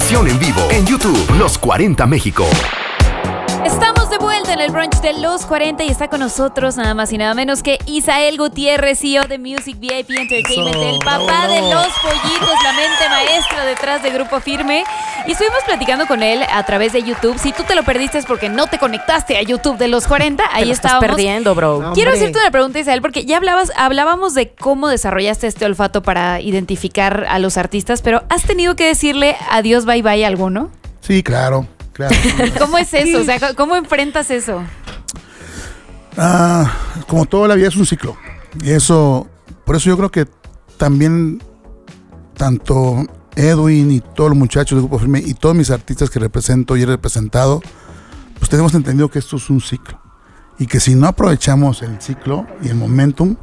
transmisión en vivo en YouTube, Los 40 México. Estamos de vuelta en el brunch de Los 40 y está con nosotros nada más y nada menos que Isael Gutiérrez, CEO de Music VIP Entertainment, el papá de los pollitos, la mente maestra detrás de Grupo Firme. Y estuvimos platicando con él a través de YouTube. Si tú te lo perdiste es porque no te conectaste a YouTube de Los 40, ahí estábamos. Estás perdiendo, bro. No, quiero hacerte una pregunta, Isael, porque ya hablábamos de cómo desarrollaste este olfato para identificar a los artistas, pero ¿has tenido que decirle adiós, bye bye a alguno? Sí, claro. ¿Cómo es eso? O sea, ¿cómo enfrentas eso? Como toda la vida es un ciclo. Y eso, por eso yo creo que también tanto Edwin y todos los muchachos de Grupo Firme y todos mis artistas que represento y he representado, pues tenemos entendido que esto es un ciclo. Y que si no aprovechamos el ciclo y el momentum,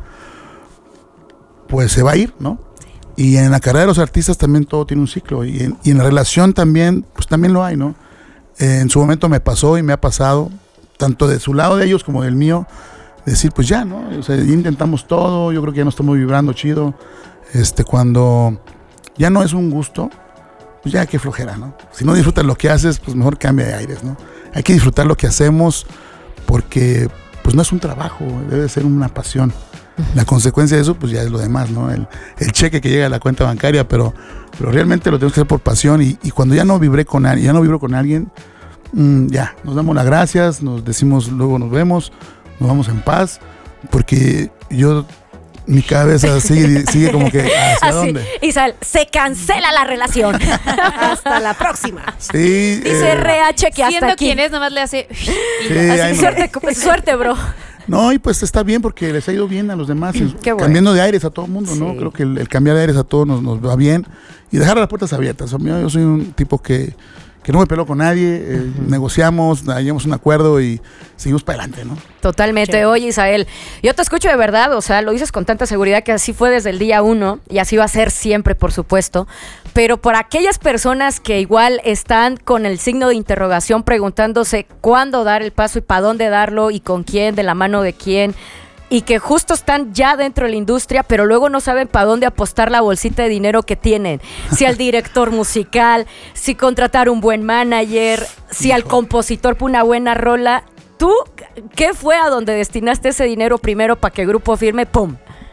pues se va a ir, ¿no? Y en la carrera de los artistas también todo tiene un ciclo. Y en la relación también, pues también lo hay, ¿no? En su momento me pasó y me ha pasado, tanto de su lado de ellos como del mío, decir, pues ya, ¿no? O sea, ya intentamos todo, yo creo que ya no estamos vibrando chido. Cuando ya no es un gusto, pues ya qué flojera, ¿no? Si no disfrutas lo que haces, pues mejor cambia de aires, ¿no? Hay que disfrutar lo que hacemos porque, pues no es un trabajo, debe ser una pasión. La consecuencia de eso, pues ya es lo demás, ¿no? El cheque que llega a la cuenta bancaria, pero realmente lo tenemos que hacer por pasión y cuando ya no vibro con alguien, ya, nos damos las gracias, nos decimos luego nos vemos, nos vamos en paz, porque mi cabeza sigue como que ¿hacia dónde? Isabel, se cancela la relación. Hasta la próxima. Sí. Dice RH que hasta Siendo aquí. quien es, nomás le hace... Sí, Así, suerte, bro. No, y pues está bien porque les ha ido bien a los demás, Qué bueno. cambiando de aires a todo el mundo, ¿no? Sí. Creo que el cambiar de aires a todos nos va bien y dejar las puertas abiertas. Yo soy un tipo que no me peleo con nadie, negociamos, llegamos a un acuerdo y seguimos para adelante, ¿no? Totalmente. Sí. Oye, Isael, yo te escucho de verdad, o sea, lo dices con tanta seguridad que así fue desde el día 1 y así va a ser siempre, por supuesto. Pero por aquellas personas que igual están con el signo de interrogación preguntándose cuándo dar el paso y para dónde darlo y con quién, de la mano de quién, y que justo están ya dentro de la industria, pero luego no saben para dónde apostar la bolsita de dinero que tienen. Si al director musical, si contratar un buen manager, si al compositor por una buena rola. ¿Tú qué fue a donde destinaste ese dinero primero para que Grupo Firme, pum?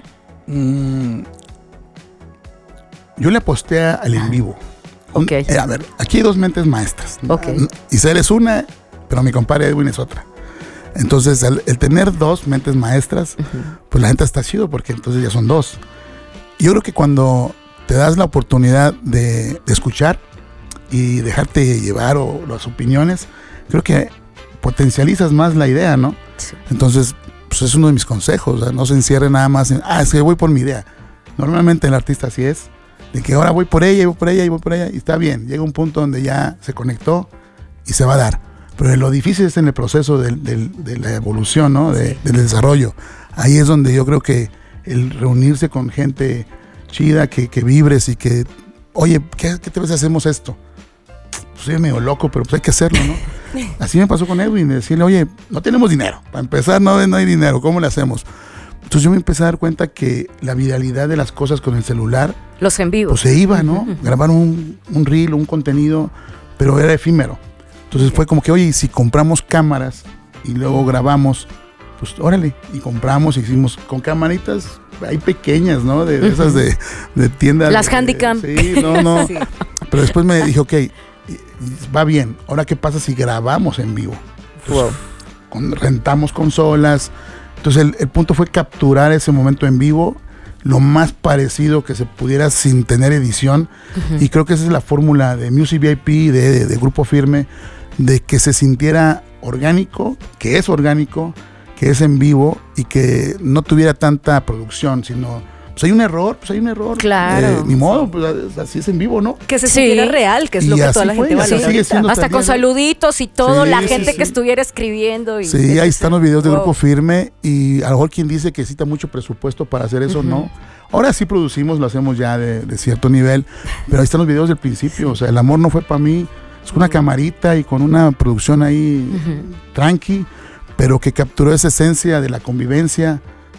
Yo le aposté al en vivo. Okay. A ver, aquí hay dos mentes maestras. Okay. Isael es una, pero mi compadre Edwin es otra. Entonces, el tener dos mentes maestras, pues la gente está chido porque entonces ya son dos. Yo creo que cuando te das la oportunidad de escuchar y dejarte llevar o las opiniones, creo que potencializas más la idea, ¿no? Sí. Entonces, pues es uno de mis consejos, o sea, no se encierre nada más en, es que voy por mi idea. Normalmente el artista así es, de que ahora voy por ella, y está bien, llega un punto donde ya se conectó y se va a dar. Pero lo difícil es en el proceso de la evolución, ¿no? Del desarrollo. Ahí es donde yo creo que el reunirse con gente chida, que vibres y que, oye, ¿qué te ves si hacemos esto? Pues soy medio loco, pero pues hay que hacerlo, ¿no? Así me pasó con Edwin, de decirle, oye, no tenemos dinero. Para empezar, no hay dinero, ¿cómo le hacemos? Entonces yo me empecé a dar cuenta que la viralidad de las cosas con el celular, los en vivo, pues se iba, ¿no? Grabar un reel, un contenido, pero era efímero. Entonces fue como que, oye, si compramos cámaras y luego grabamos, pues órale, y compramos, hicimos con camaritas ahí pequeñas, ¿no? De esas de tiendas. Las Handycam. Sí, no. Sí. Pero después me dije, ok, va bien, ahora qué pasa si grabamos en vivo. Entonces, rentamos consolas. Entonces el punto fue capturar ese momento en vivo lo más parecido que se pudiera sin tener edición. Y creo que esa es la fórmula de Music VIP, de Grupo Firme, de que se sintiera orgánico, que es en vivo y que no tuviera tanta producción, sino pues hay un error. Claro. Ni modo, pues así es en vivo, ¿no? Que se sintiera real, que es lo que toda la gente valora. Hasta con saluditos y todo, la gente que estuviera escribiendo. Sí, ahí están los videos de Grupo Firme y a lo mejor quien dice que necesita mucho presupuesto para hacer eso, no. Ahora sí producimos, lo hacemos ya de cierto nivel, pero ahí están los videos del principio. O sea, el amor no fue para mí, es una camarita y con una producción ahí tranqui, pero que capturó esa esencia de la convivencia,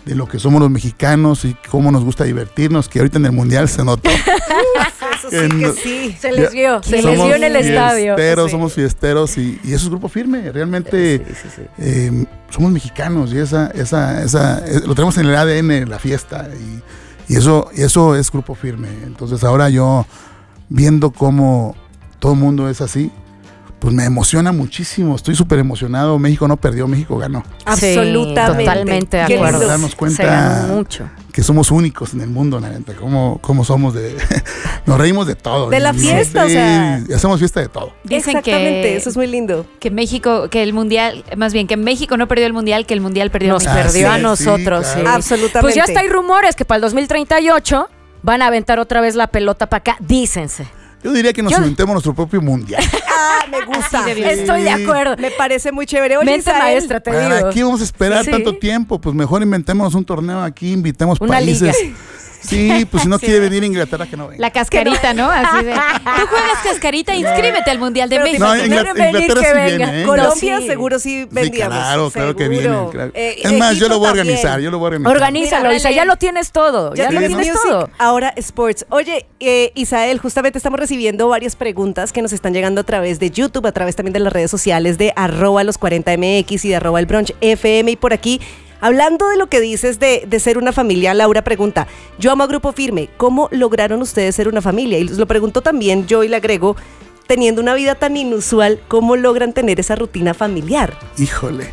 de lo que somos los mexicanos y cómo nos gusta divertirnos, que ahorita en el Mundial se notó. Eso sí que sí. Se les vio en el estadio. Sí. Somos fiesteros y eso es Grupo Firme. Realmente somos mexicanos y lo tenemos en el ADN, la fiesta. Y eso es Grupo Firme. Entonces ahora yo, viendo cómo todo el mundo es así, pues me emociona muchísimo. Estoy súper emocionado. México no perdió, México ganó. Absolutamente. Totalmente de Qué acuerdo. lindo. Darnos cuenta Se ganó mucho. que somos únicos en el mundo, la neta. Cómo somos nos reímos de todo. De la fiesta, o sea. Hacemos fiesta de todo. Dicen Exactamente, eso es muy lindo. que México, que el Mundial, más bien que México no perdió el Mundial, que el Mundial perdió Nos a México. perdió a sí, nosotros. claro. Sí. Absolutamente. Pues ya hasta hay rumores que para el 2038 van a aventar otra vez la pelota para acá. Dícense. Yo diría que nos inventemos nuestro propio mundial. Me gusta. Así debió ser. Estoy de acuerdo. Me parece muy chévere. Oye, Mente Isael, maestra, te ¿Para digo. qué vamos a esperar Sí. tanto tiempo? Pues mejor inventémonos un torneo aquí, invitemos Una países. liga. Sí, pues si no quiere venir a Inglaterra, que no venga. La cascarita, ¿no? Así de. Tú juegas cascarita, inscríbete al Mundial de Pero México. No, Inglaterra Inglaterra que sí venga. viene, ¿eh? Colombia Sí. seguro sí Sí, vendríamos. claro que viene. seguro. Claro. Es más, yo Egipto lo voy a también. organizar, Organízalo, Mira, Isa, ya lo tienes todo. Ya lo tienes tienes music, todo. ahora sports. Oye, Isael, justamente estamos recibiendo varias preguntas que nos están llegando a través de YouTube, a través también de las redes sociales de @los40mx y de @elbrunchfm. Y por aquí, hablando de lo que dices de ser una familia, Laura pregunta, yo amo a Grupo Firme, ¿cómo lograron ustedes ser una familia? Y lo pregunto también yo y le agrego, teniendo una vida tan inusual, ¿cómo logran tener esa rutina familiar? Híjole.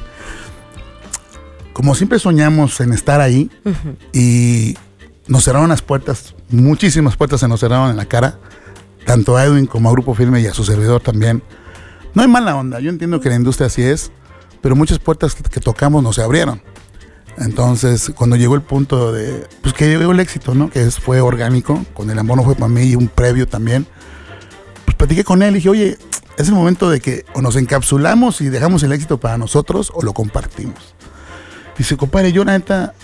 Como siempre soñamos en estar ahí y nos cerraron las puertas, muchísimas puertas se nos cerraron en la cara, tanto a Edwin como a Grupo Firme y a su servidor también. No hay mala onda, yo entiendo que la industria así es, pero muchas puertas que tocamos no se abrieron. Entonces, cuando llegó el punto de, pues que llegó el éxito, ¿no? Que fue orgánico, con El Amor No Fue Para Mí y un previo también, pues platiqué con él y dije, oye, es el momento de que o nos encapsulamos y dejamos el éxito para nosotros o lo compartimos. Dice, compadre, yo la neta,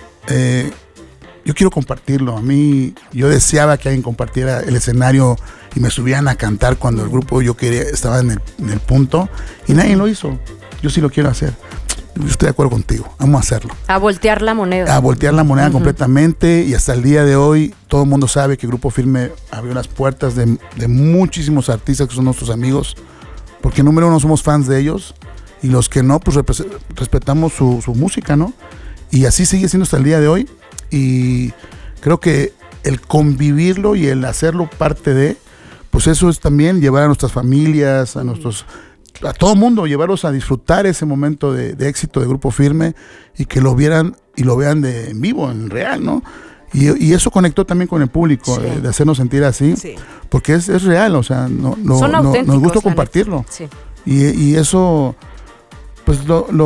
yo quiero compartirlo. A mí, yo deseaba que alguien compartiera el escenario y me subieran a cantar cuando el grupo yo quería, estaba en el punto y nadie lo hizo. Yo sí lo quiero hacer. Yo estoy de acuerdo contigo, vamos a hacerlo. A voltear la moneda. A voltear la moneda completamente y hasta el día de hoy todo el mundo sabe que Grupo Firme abrió las puertas de muchísimos artistas que son nuestros amigos, porque número uno somos fans de ellos y los que no, pues respetamos su música, ¿no? Y así sigue siendo hasta el día de hoy y creo que el convivirlo y el hacerlo parte de, pues eso es también llevar a nuestras familias, a todo mundo, llevarlos a disfrutar ese momento de éxito de Grupo Firme y que lo vieran y lo vean en vivo, en real, ¿no? Y eso conectó también con el público, Sí. de hacernos sentir así, Sí. porque es real, o sea, Son auténticos, nos gusta la compartirlo. neta. Sí. Y eso, pues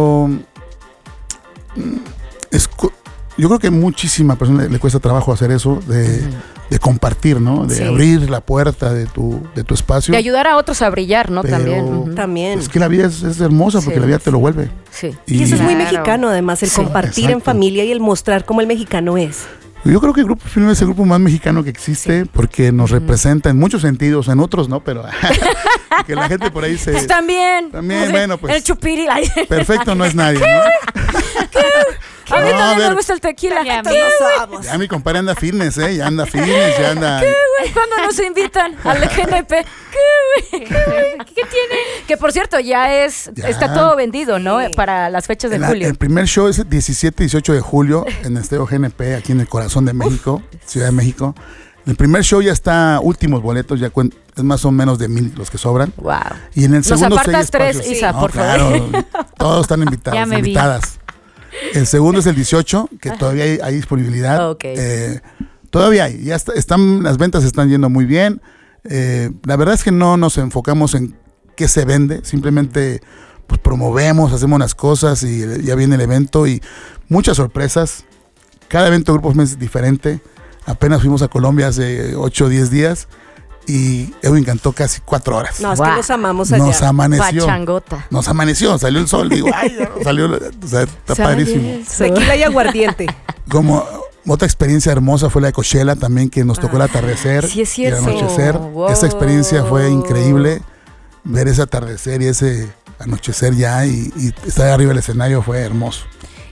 yo creo que muchísima persona le cuesta trabajo hacer eso, de compartir, ¿no? De Sí. abrir la puerta de tu espacio. De ayudar a otros a brillar, ¿no? Pero- También. Ujú. También. Es que la vida es hermosa porque Sí. la vida te lo vuelve. Sí. Y eso es muy Claro. mexicano, además, el Sí. compartir en Exacto. familia y el mostrar cómo el mexicano es. Yo creo que el Grupo Firme es el grupo más mexicano que existe porque nos representa en muchos sentidos, en otros no, pero que la gente por ahí se... Pues también. También, Sí, bueno, pues- El chupiri. Ay, Perfecto no es nadie, ¿no? a mí No, también a ver. me gusta el tequila. Ya, ¿Qué, Todos Ya mi compadre anda fitness, ya anda fitness, ya anda... güey? ¿Cuándo nos invitan al GNP? ¿Qué, güey? ¿Qué tiene? Que por cierto, Ya. está todo vendido, ¿no? Sí. Para las fechas de julio. El primer show es el 17 y 18 de julio en el Estadio GNP, aquí en el corazón de México, Ciudad de México. El primer show ya está, últimos boletos, ya es más o menos de 1,000 los que sobran. Wow. Y en el Nos segundo apartas 3, espacios. Isa, No, por claro, favor. todos están invitados, Ya me vi. invitadas. El segundo es el 18, que todavía hay disponibilidad. Ok. Todavía hay, ya las ventas están yendo muy bien. La verdad es que no nos enfocamos en qué se vende, simplemente pues promovemos, hacemos unas cosas y ya viene el evento y muchas sorpresas. Cada evento de Grupo Firme es diferente. Apenas fuimos a Colombia hace 8 o 10 días y Edwin cantó casi 4 horas. No, es Guau. que los amamos allá. Nos amaneció. Pachangota. Nos amaneció, salió el sol, digo, ay, ya salió, o sea, está padrísimo. Tequila y aguardiente. Como otra experiencia hermosa fue la de Coachella también, que nos tocó el atardecer sí es y el cierto. anochecer. Wow. Esa experiencia fue increíble, ver ese atardecer y ese anochecer ya y estar arriba del escenario fue hermoso.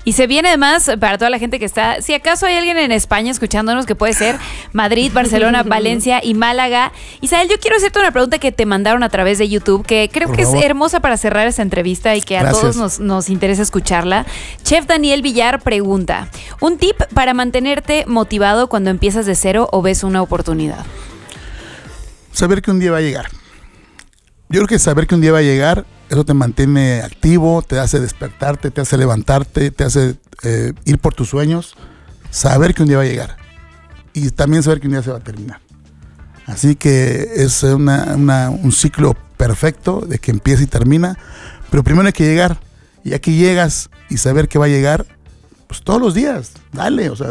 Y se viene además para toda la gente que está, si acaso hay alguien en España escuchándonos, que puede ser Madrid, Barcelona, Valencia y Málaga. Isael, yo quiero hacerte una pregunta que te mandaron a través de YouTube, que creo Por que favor. es hermosa para cerrar esta entrevista y que a Gracias. todos nos interesa escucharla. Chef Daniel Villar pregunta, ¿un tip para mantenerte motivado cuando empiezas de cero o ves una oportunidad? Saber que un día va a llegar. Yo creo que saber que un día va a llegar, eso te mantiene activo, te hace despertarte, te hace levantarte, te hace ir por tus sueños. Saber que un día va a llegar. Y también saber que un día se va a terminar. Así que es un ciclo perfecto de que empieza y termina. Pero primero hay que llegar. Y aquí llegas y saber que va a llegar, pues todos los días, dale. O sea,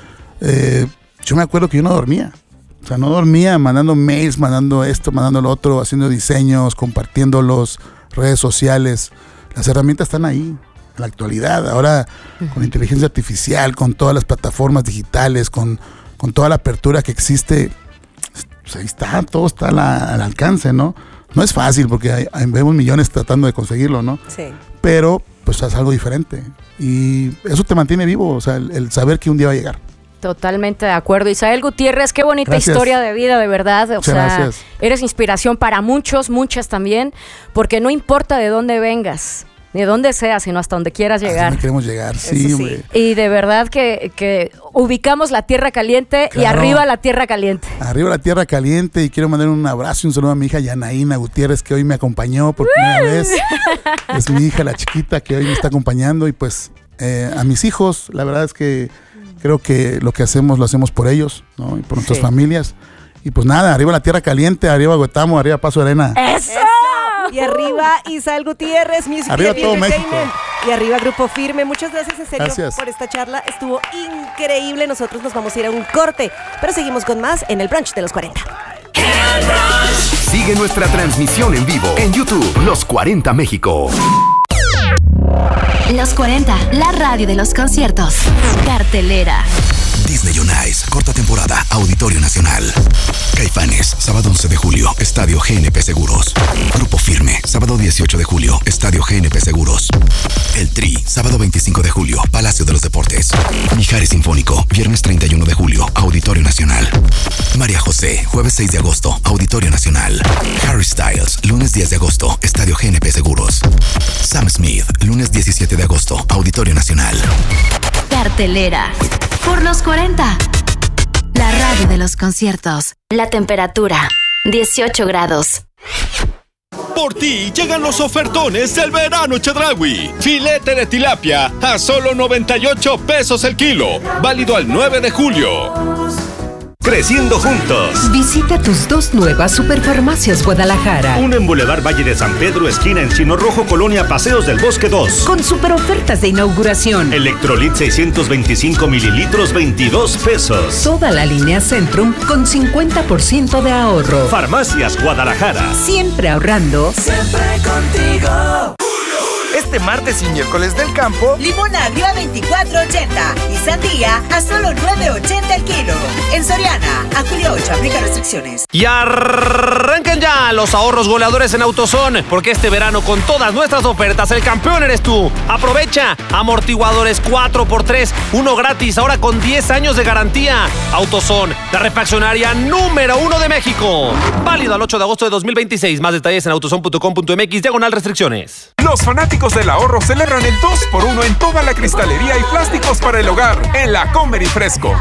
yo me acuerdo que yo no dormía. O sea, no dormía mandando mails, mandando esto, mandando lo otro, haciendo diseños, compartiéndolos, redes sociales. Las herramientas están ahí, en la actualidad. Ahora, con inteligencia artificial, con todas las plataformas digitales, con toda la apertura que existe, pues ahí está, todo está al alcance, ¿no? No es fácil porque vemos millones tratando de conseguirlo, ¿no? Sí. Pero, pues es algo diferente. Y eso te mantiene vivo, o sea, el saber que un día va a llegar. Totalmente de acuerdo. Isael Gutiérrez, qué bonita Gracias. historia de vida, de verdad. O Muchas sea, gracias. eres inspiración para muchos, muchas también, porque no importa de dónde vengas, ni de dónde seas, sino hasta donde quieras Así llegar. no queremos llegar, Eso sí, sí. hombre. Y de verdad que ubicamos la tierra caliente y Claro. arriba la tierra caliente. Arriba la tierra caliente, y quiero mandar un abrazo y un saludo a mi hija Yanaína Gutiérrez, que hoy me acompañó por primera vez. Es mi hija, la chiquita, que hoy me está acompañando. Y pues a mis hijos, la verdad es que creo que lo que hacemos, lo hacemos por ellos, ¿no? Y por nuestras Sí. familias. Y pues nada, arriba la tierra caliente, arriba Huetamo, arriba Paso de Arena. ¡Eso! Y arriba Isael Gutiérrez, Music Arriba VIP todo Entertainment. México. Y arriba Grupo Firme. Muchas gracias en serio Gracias. por esta charla. Estuvo increíble. Nosotros nos vamos a ir a un corte, pero seguimos con más en el brunch de los 40. Sigue nuestra transmisión en vivo en YouTube, Los 40 México. Los 40, la radio de los conciertos. Cartelera. Disney on Ice, corta temporada, Auditorio Nacional. Caifanes, sábado 11 de julio, Estadio GNP Seguros. Grupo Firme, sábado 18 de julio, Estadio GNP Seguros. El Tri, sábado 25 de julio, Palacio de los Deportes. Mijares Sinfónico, viernes 31 de julio, Auditorio Nacional. María José, jueves 6 de agosto, Auditorio Nacional. Harry Styles, lunes 10 de agosto, Estadio GNP Seguros. Sam Smith, lunes 17 de agosto, Auditorio Nacional. Cartelera. Por los 40. La radio de los conciertos. La temperatura. 18 grados. Por ti llegan los ofertones del verano Chedraui. Filete de tilapia a solo 98 pesos el kilo. Válido al 9 de julio. Creciendo juntos. Visita tus dos nuevas Superfarmacias Guadalajara. Una en Boulevard Valle de San Pedro, esquina Encino Rojo, Colonia Paseos del Bosque 2. Con super ofertas de inauguración. Electrolit 625 mililitros, 22 pesos. Toda la línea Centrum con 50% de ahorro. Farmacias Guadalajara. Siempre ahorrando. Siempre contigo. Este martes y miércoles del campo, limón agrio a 24.80 y sandía a solo 9.80 el kilo. En Soriana, a julio 8, aplica restricciones. Y arranquen ya los ahorros goleadores en AutoZone, porque este verano con todas nuestras ofertas el campeón eres tú. Aprovecha amortiguadores 4x3, uno gratis, ahora con 10 años de garantía. AutoZone, la refaccionaria número 1 de México. Válido al 8 de agosto de 2026. Más detalles en autozone.com.mx/restricciones. Los fanáticos del ahorro celebran el 2x1 en toda la cristalería y plásticos para el hogar en la Comer y Fresco.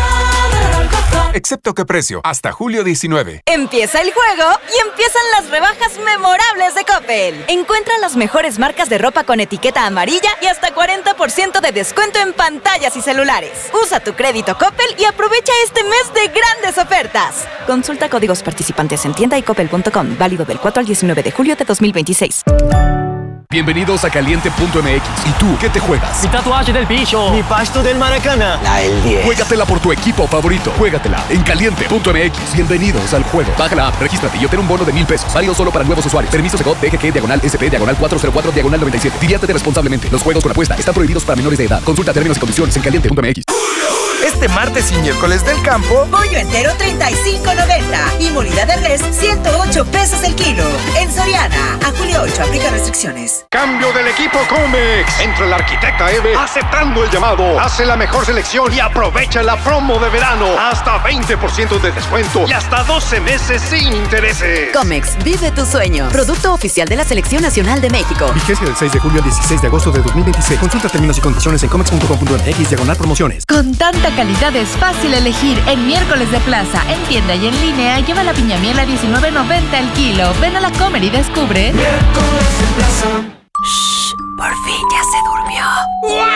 Excepto que precio, hasta julio 19. Empieza el juego y empiezan las rebajas memorables de Coppel. Encuentra las mejores marcas de ropa con etiqueta amarilla y hasta 40% de descuento en pantallas y celulares. Usa tu crédito Coppel y aprovecha este mes de grandes ofertas. Consulta códigos participantes en tienda y coppel.com. Válido del 4 al 19 de julio de 2026. Bienvenidos a Caliente.mx. ¿Y tú qué te juegas? Mi tatuaje del bicho. Mi pasto del Maracana. La del 10. Juégatela por tu equipo favorito. Juégatela en Caliente.mx. Bienvenidos al juego. Baja la app, regístrate y obtén un bono de 1,000 pesos. Válido solo para nuevos usuarios. Permiso Segov DGG/SP/404/97. Diviértete responsablemente. Los juegos con apuesta están prohibidos para menores de edad. Consulta términos y condiciones en Caliente.mx. Este martes y miércoles del campo, pollo entero 35.90 y molida de res 108 pesos el kilo. En Soriana, a julio 8, aplica restricciones. Cambio del equipo Comex. Entra la arquitecta Eve aceptando el llamado. Hace la mejor selección y aprovecha la promo de verano. Hasta 20% de descuento y hasta 12 meses sin intereses. Comex, vive tu sueño. Producto oficial de la Selección Nacional de México. Vigencia del 6 de julio al 16 de agosto de 2026. Consulta términos y condiciones en comex.com.mx/promociones. Con tanta calidad es fácil elegir. En miércoles de plaza, en tienda y en línea, lleva la piña miel a $19.90 el kilo. Ven a la Comer y descubre. Miércoles de plaza. Shh, por fin ya se durmió.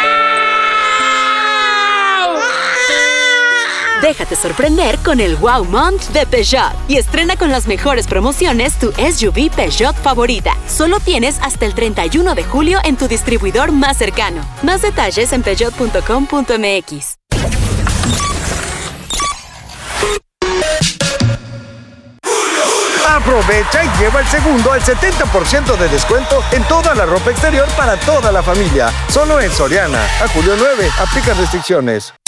Déjate sorprender con el Wow Month de Peugeot y estrena con las mejores promociones tu SUV Peugeot favorita. Solo tienes hasta el 31 de julio en tu distribuidor más cercano. Más detalles en peugeot.com.mx. aprovecha y lleva el segundo al 70% de descuento en toda la ropa exterior para toda la familia. Solo en Soriana. A julio 9. Aplica restricciones.